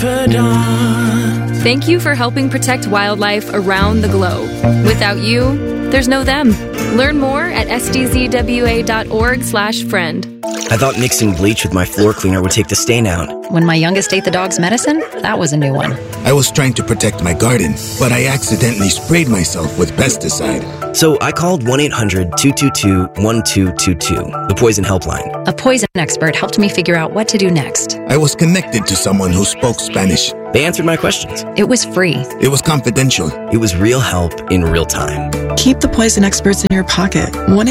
confidant. Thank you for helping protect wildlife around the globe. Without you, there's no them. Learn more at sdzwa.org/friend. I thought mixing bleach with my floor cleaner would take the stain out. When my youngest ate the dog's medicine, that was a new one. I was trying to protect my garden, but I accidentally sprayed myself with pesticide. So I called 1-800-222-1222, the poison helpline. A poison expert helped me figure out what to do next. I was connected to someone who spoke Spanish. They answered my questions. It was free. It was confidential. It was real help in real time. Keep the poison experts in your pocket.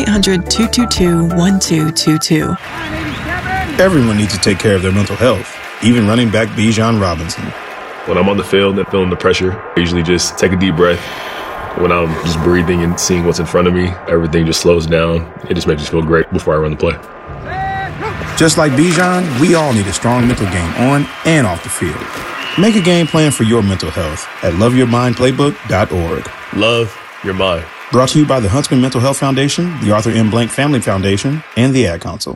1-800-222-1222. Everyone needs to take care of their mental health, even running back Bijan Robinson. When I'm on the field and feeling the pressure, I usually just take a deep breath. When I'm just breathing and seeing what's in front of me, everything just slows down. It just makes me feel great before I run the play. Just like Bijan, we all need a strong mental game on and off the field. Make a game plan for your mental health at loveyourmindplaybook.org. Love your mind. Brought to you by the Huntsman Mental Health Foundation, the Arthur M. Blank Family Foundation, and the Ad Council.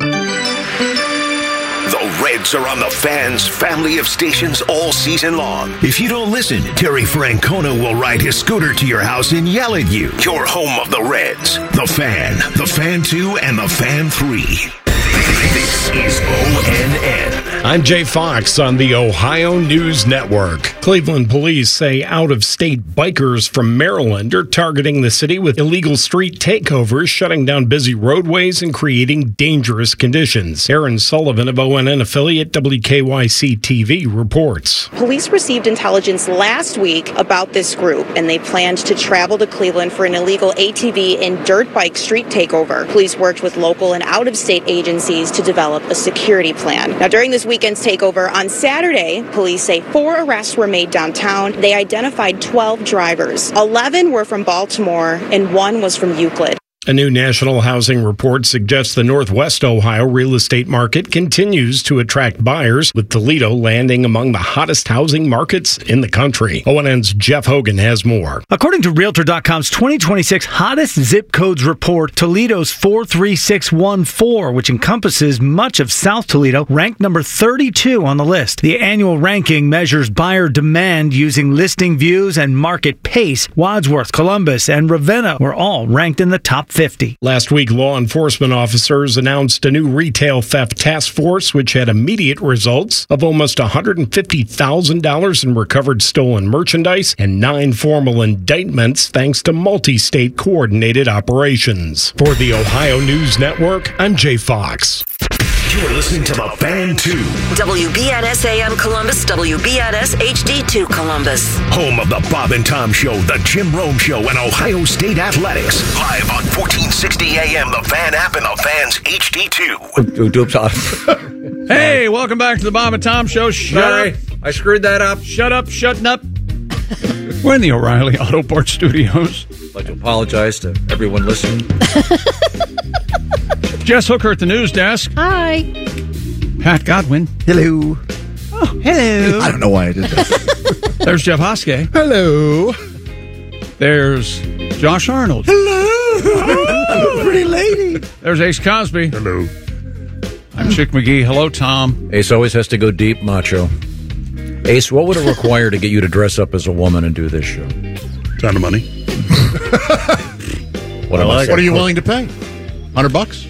The Reds are on the Fan's family of stations all season long. If you don't listen, Terry Francona will ride his scooter to your house and yell at you. Your home of the Reds. The Fan, the Fan 2, and the Fan 3. This is ONN. I'm Jay Fox on the Ohio News Network. Cleveland police say out-of-state bikers from Maryland are targeting the city with illegal street takeovers, shutting down busy roadways and creating dangerous conditions. Aaron Sullivan of ONN affiliate WKYC-TV reports. Police received intelligence last week about this group, and they planned to travel to Cleveland for an illegal ATV and dirt bike street takeover. Police worked with local and out-of-state agencies to develop a security plan. Now, during this weekend's takeover on Saturday, police say 4 arrests were made downtown. They identified 12 drivers. 11 were from Baltimore and 1 was from Euclid. A new national housing report suggests the Northwest Ohio real estate market continues to attract buyers, with Toledo landing among the hottest housing markets in the country. ONN's Jeff Hogan has more. According to Realtor.com's 2026 Hottest Zip Codes report, Toledo's 43614, which encompasses much of South Toledo, ranked number 32 on the list. The annual ranking measures buyer demand using listing views and market pace. Wadsworth, Columbus, and Ravenna were all ranked in the top 50. Last week, law enforcement officers announced a new retail theft task force, which had immediate results of almost $150,000 in recovered stolen merchandise and 9 formal indictments thanks to multi-state coordinated operations. For the Ohio News Network, I'm Jay Fox. You're listening to the Fan 2. WBNS AM Columbus, WBNS HD2 Columbus. Home of the Bob and Tom Show, the Jim Rome Show, and Ohio State Athletics. Live on 1460 AM, the Fan app, and the Fan's HD2. Hey, welcome back to the Bob and Tom Show. Sorry, I screwed that up. Shut up, shutting up. We're in the O'Reilly Auto Parts Studios. I'd like to apologize to everyone listening. Jess Hooker at the news desk. Hi. Pat Godwin. Hello. Oh, hello. I don't know why I did that. There's Jeff Hoskey. Hello. There's Josh Arnold. Hello. Pretty lady. There's Ace Cosby. Hello. I'm Chick McGee. Hello, Tom. Ace always has to go deep, macho. Ace, what would it require to get you to dress up as a woman and do this show? Ton of money. What are you willing to pay? $100?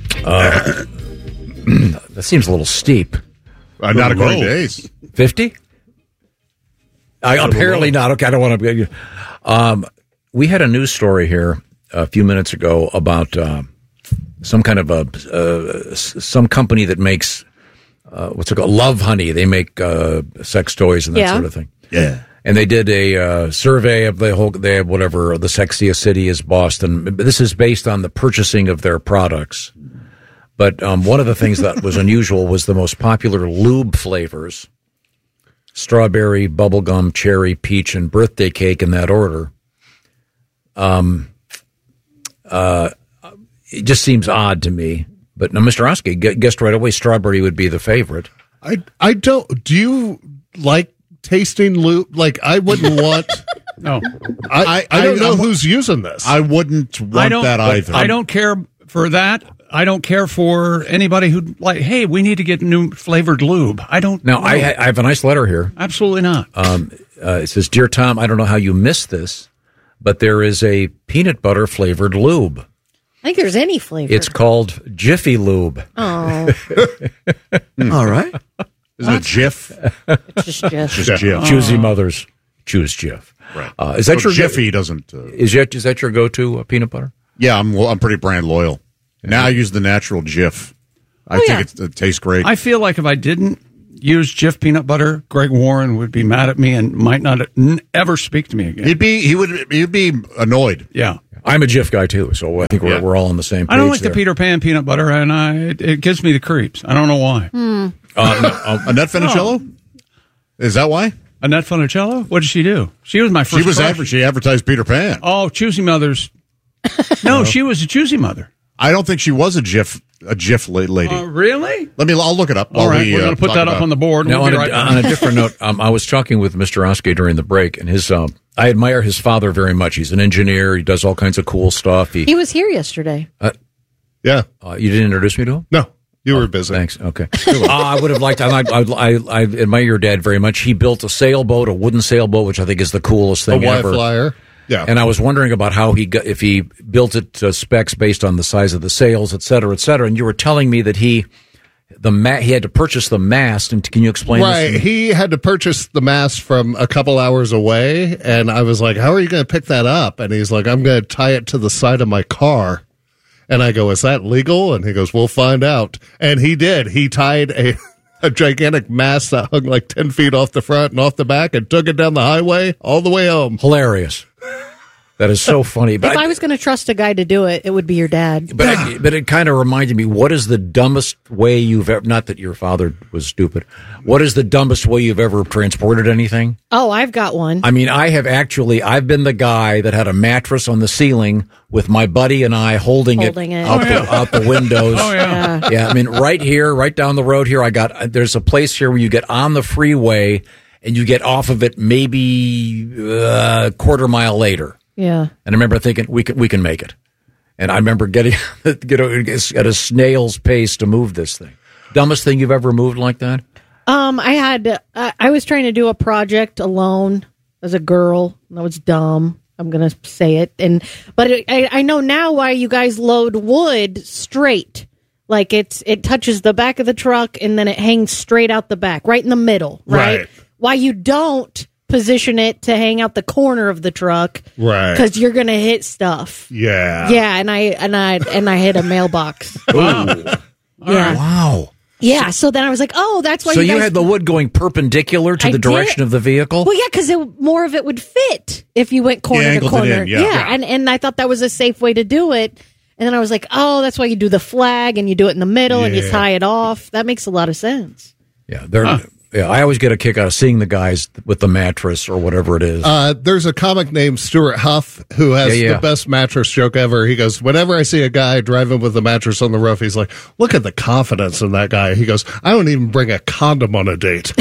That seems a little steep. Not according to Ace. 50? Apparently not. Okay, I don't want to. We had a news story here a few minutes ago about some kind of some company that makes what's it called? Love Honey. They make sex toys and that sort of thing. Yeah. And they did a survey of the whole. They have whatever the sexiest city is Boston. This is based on the purchasing of their products. But one of the things that was unusual was the most popular lube flavors: strawberry, bubblegum, cherry, peach, and birthday cake in that order. It just seems odd to me. But now, Mr. Oskey guessed right away strawberry would be the favorite. I don't. Do you like tasting lube? Like, I wouldn't want. No, I don't know who's using this. I wouldn't want that either. I don't care for that. I don't care for anybody who like, hey, we need to get new flavored lube. I don't Now, know. I have a nice letter here. Absolutely not. It says, Dear Tom, I don't know how you missed this, but there is a peanut butter flavored lube. I think there's any flavor. It's called Jiffy Lube. Oh. All right. Is it Jif? It's just Jif. Just Jif. Choosy mothers choose Jif. Right. Is that So your Jiffy doesn't? Is that your go-to peanut butter? Yeah, I'm pretty brand loyal. Now I use the natural Jif. I think it tastes great. I feel like if I didn't use Jif peanut butter, Greg Warren would be mad at me and might not ever speak to me again. He'd be annoyed. Yeah. I'm a Jif guy too, so I think we're all on the same page. I don't like there. the Peter Pan peanut butter, and it gives me the creeps. I don't know why. Annette Funicello? Is that why? Annette Funicello? What did she do? She was my first crush. She advertised Peter Pan. Oh, Choosy Mothers. No, she was a Choosy Mother. I don't think she was a Jif lady. Really? I'll look it up. All right, we're going to put that up on the board. Now, We'll be on, right back. on a different note, I was talking with Mr. Oskey during the break, and I admire his father very much. He's an engineer. He does all kinds of cool stuff. He was here yesterday. Yeah. You didn't introduce me to him? No. You were busy. Thanks. Okay. I would have liked. I admire your dad very much. He built a wooden sailboat, which I think is the coolest thing Hawaii ever. Flyer. Yeah. And I was wondering about how if he built it to specs based on the size of the sails, et cetera, et cetera. And you were telling me that he had to purchase the mast. And can you explain Right. this? He had to purchase the mast from a couple hours away. And I was like, how are you going to pick that up? And he's like, I'm going to tie it to the side of my car. And I go, is that legal? And he goes, we'll find out. And he did. He tied a gigantic mast that hung like 10 feet off the front and off the back and took it down the highway all the way home. Hilarious. That is so funny. If I was going to trust a guy to do it, it would be your dad. But it kind of reminded me, what is the dumbest way you've ever, not that your father was stupid, what is the dumbest way you've ever transported anything? Oh, I've got one. I mean, I've been the guy that had a mattress on the ceiling with my buddy and I holding it. Out the windows. Oh, yeah. Yeah, I mean, right here, right down the road here, there's a place here where you get on the freeway and you get off of it maybe a quarter mile later. Yeah. And I remember thinking, we can make it. And I remember getting at a snail's pace to move this thing. Dumbest thing you've ever moved like that? I was trying to do a project alone as a girl. That was dumb. I'm going to say it. But I know now why you guys load wood straight. Like it touches the back of the truck and then it hangs straight out the back, right in the middle, right? Why you don't position it to hang out the corner of the truck, right? Because you're gonna hit stuff. Yeah, and I hit a mailbox. Yeah, wow. Yeah, so then I was like, oh, that's why. So you guys had the wood going perpendicular to the direction of the vehicle. Well, yeah, because more of it would fit if you went corner to corner. And I thought that was a safe way to do it. And then I was like, oh, that's why you do the flag and you do it in the middle and you tie it off. That makes a lot of sense. Yeah, yeah, I always get a kick out of seeing the guys with the mattress or whatever it is. There's a comic named Stuart Huff who has the best mattress joke ever. He goes, whenever I see a guy driving with a mattress on the roof, he's like, look at the confidence in that guy. He goes, I don't even bring a condom on a date.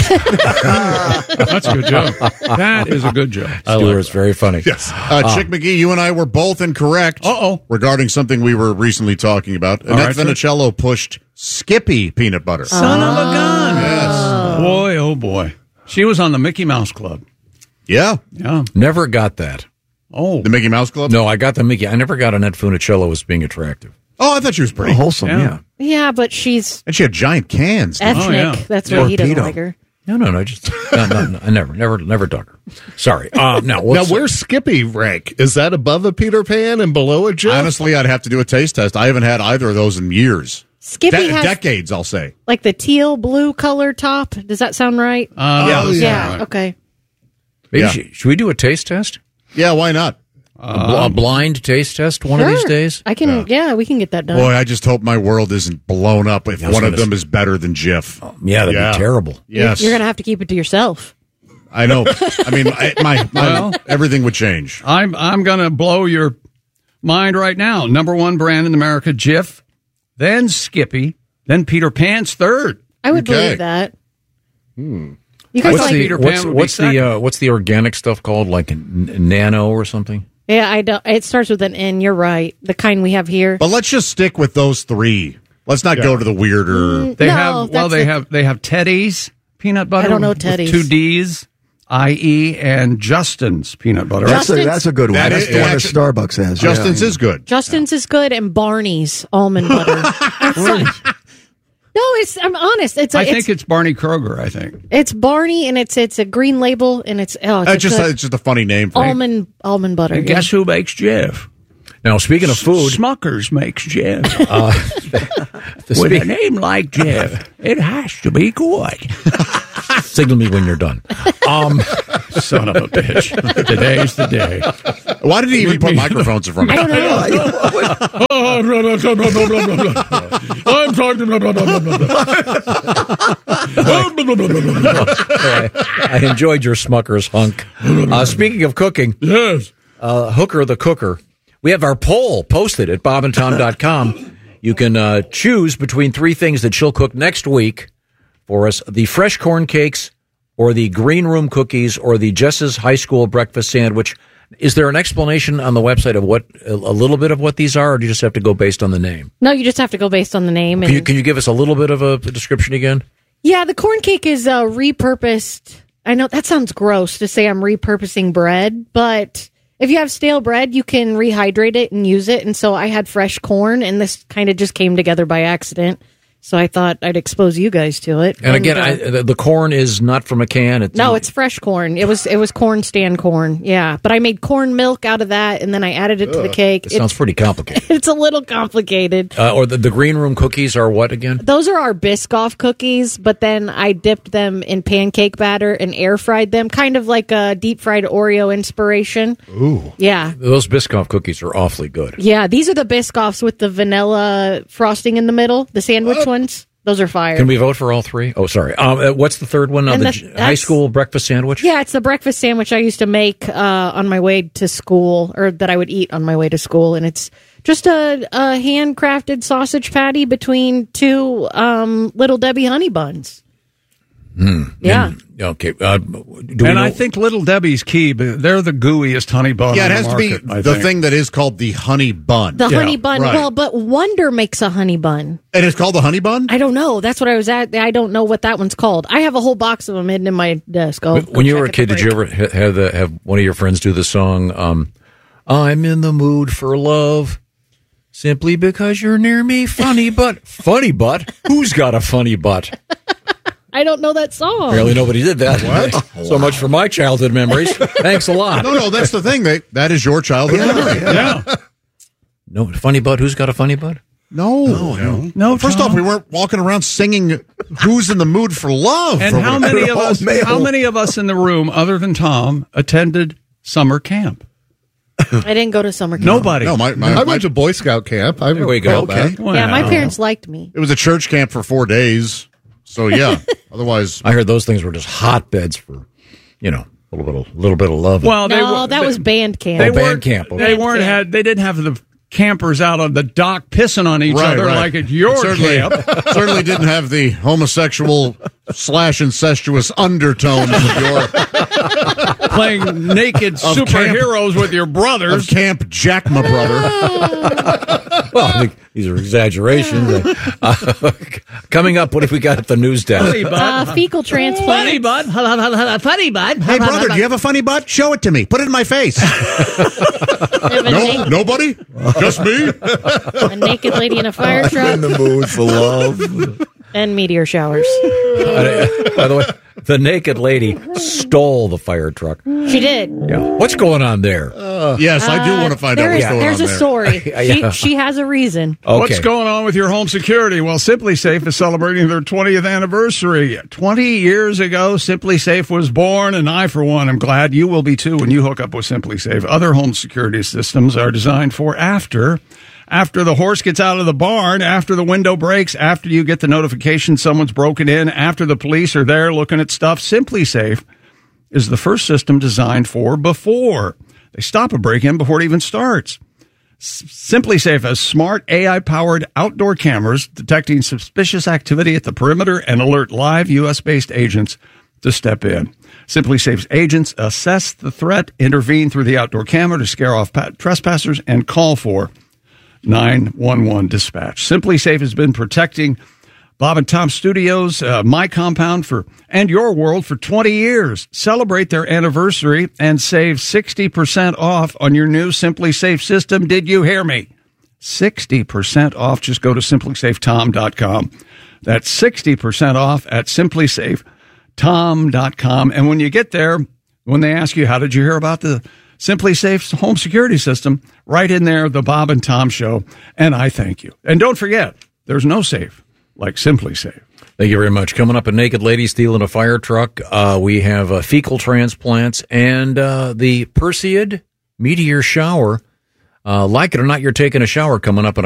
That's a good joke. That is a good joke. Stuart's very funny. Yes. Chick McGee, you and I were both incorrect regarding something we were recently talking about. Annette Funicello pushed Skippy peanut butter. Son of a gun. Yes. Boy, oh boy. She was on the Mickey Mouse Club. Yeah. Yeah. Never got that. Oh. The Mickey Mouse Club? No, I got the Mickey. I never got Annette Funicello as being attractive. Oh, I thought she was pretty wholesome, yeah. Yeah, but she's... And she had giant cans. Ethnic. That's why he doesn't like her. No, just... No, I never dug her. Sorry. Now, where's Skippy rank? Is that above a Peter Pan and below a Jif? Honestly, I'd have to do a taste test. I haven't had either of those in years. Skippy has decades, I'll say. Like the teal blue color top. Does that sound right? Yeah. Okay. Maybe should we do a taste test? Yeah, why not? A blind taste test one of these days? I can. Yeah, we can get that done. Boy, I just hope my world isn't blown up if one of them is better than Jif. Yeah, that'd be terrible. Yes. You're going to have to keep it to yourself. I know. I mean, my everything would change. I'm going to blow your mind right now. Number one brand in America, Jif. Then Skippy, then Peter Pan's third. I would believe that. You guys What's like the Peter Pan? what's the organic stuff called? Like Nano or something? Yeah, I don't. It starts with an N. You're right. The kind we have here. But let's just stick with those three. Let's not go to the weirder. They have Teddy's peanut butter. I don't know with Teddy's. 2 D's, IE, and Justin's peanut butter. That's a good one. That's the one that Starbucks has. Justin's is good. Justin's is good, and Barney's almond butter. I'm honest. I think it's Barney Kroger. I think it's Barney, and it's a green label, and it's just a funny name for almond butter. And guess who makes Jeff? Now, speaking of food, Smucker's makes Jeff. With a name like Jeff, it has to be good. Signal me when you're done. Son of a bitch. Today's the day. Why did he even put microphones in front of me? I don't know. I'm talking. I enjoyed your Smucker's hunk. Speaking of cooking, yes, Hooker the Cooker. We have our poll posted at bobandtom.com. You can choose between 3 things that she'll cook next week for us: the fresh corn cakes, or the green room cookies, or the Jess's High School breakfast sandwich. Is there an explanation on the website of what a little bit of what these are, or do you just have to go based on the name? No, you just have to go based on the name. Can you give us a little bit of a description again? Yeah, the corn cake is repurposed. I know that sounds gross to say I'm repurposing bread, but if you have stale bread, you can rehydrate it and use it. And so I had fresh corn, and this kind of just came together by accident. So I thought I'd expose you guys to it. And again, the corn is not from a can. It's fresh corn. It was corn stand corn. Yeah, but I made corn milk out of that, and then I added it to the cake. It sounds pretty complicated. It's a little complicated. Or the green room cookies are what again? Those are our Biscoff cookies, but then I dipped them in pancake batter and air fried them, kind of like a deep fried Oreo inspiration. Ooh, yeah. Those Biscoff cookies are awfully good. Yeah, these are the Biscoffs with the vanilla frosting in the middle, the sandwich ones. Those are fire. Can we vote for all 3? Oh, sorry. What's the third one? The high school breakfast sandwich? Yeah, it's the breakfast sandwich I used to make on my way to school, or that I would eat on my way to school. And it's just a handcrafted sausage patty between 2 Little Debbie honey buns. Yeah. Okay. I think Little Debbie's key, but they're the gooeyest honey bun. Yeah, it has to be the thing that is called the honey bun. The honey bun. Right. Well, but Wonder makes a honey bun. And it's called the honey bun? I don't know. That's what I was at. I don't know what that one's called. I have a whole box of them hidden in my desk. When you were a kid, did you ever have one of your friends do the song, I'm in the mood for love, simply because you're near me, funny butt. Funny butt? Who's got a funny butt? I don't know that song. Apparently nobody did that. What? So much for my childhood memories. Thanks a lot. No, that's the thing. That is your childhood memory. Yeah. No, funny butt. Who's got a funny butt? No. First off, we weren't walking around singing "Who's in the Mood for Love." And how many of us? How many of us in the room, other than Tom, attended summer camp? I didn't go to summer camp. Nobody. No, I went to Boy Scout camp. There we go. Okay. Yeah, my parents liked me. It was a church camp for 4 days. So yeah. Otherwise, I heard those things were just hotbeds for, a little bit of love. Well, that was band camp. Band camp. Okay. They didn't have the campers out on the dock pissing on each other like at your camp. Certainly didn't have the homosexual / incestuous undertones of your playing naked superheroes with your brothers. Of Camp Jack, my brother. Well, I think these are exaggerations. Coming up, what have we got at the news desk? Fecal transplant. Funny butt. Funny butt. Hey, brother, do you have a funny butt? Show it to me. Put it in my face. No, nobody? Just me? A naked lady in a fire truck. In the mood for love. And meteor showers. By the way, the naked lady stole the fire truck. She did. Yeah. What's going on there? Yes, I do want to find out what's going on there. There's a story. She has a reason. Okay. What's going on with your home security? Well, Simply Safe is celebrating their 20th anniversary. 20 years ago, Simply Safe was born, and I, for one, am glad you will be too when you hook up with Simply Safe. Other home security systems are designed for after the horse gets out of the barn, after the window breaks, after you get the notification someone's broken in, after the police are there looking at stuff. Simply Safe is the first system designed for before. They stop a break-in before it even starts. Simply Safe has smart AI-powered outdoor cameras detecting suspicious activity at the perimeter and alert live U.S.-based agents to step in. Simply Safe's agents assess the threat, intervene through the outdoor camera to scare off trespassers, and call for 911 dispatch. Simply Safe has been protecting Bob and Tom Studios, my compound and your world for 20 years. Celebrate their anniversary and save 60% off on your new Simply Safe system. Did you hear me? 60% off. Just go to simplysafetom.com. That's 60% off at simplysafetom.com. And when you get there, when they ask you, how did you hear about the Simply Safe home security system, right in there, the Bob and Tom Show. And I thank you. And don't forget, there's no safe like Simply Safe. Thank you very much. Coming up, a naked lady stealing a fire truck. We have fecal transplants and the Perseid meteor shower. Like it or not, you're taking a shower coming up in